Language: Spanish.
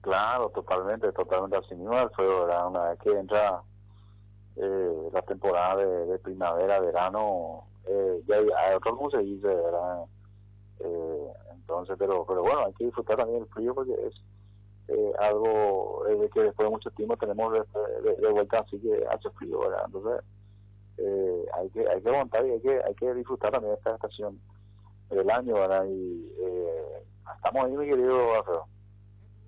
Claro, totalmente, totalmente así mismo, Alfredo, ¿verdad? Una vez que entra la temporada de primavera, verano, ya hay otro como se dice, ¿verdad? Entonces, pero bueno, hay que disfrutar también el frío porque es algo que después de mucho tiempo tenemos de vuelta, así que hace frío, ¿verdad? Entonces, hay que aguantar y hay que disfrutar también de esta estación del año, ¿verdad? Y estamos ahí, mi querido Alfredo.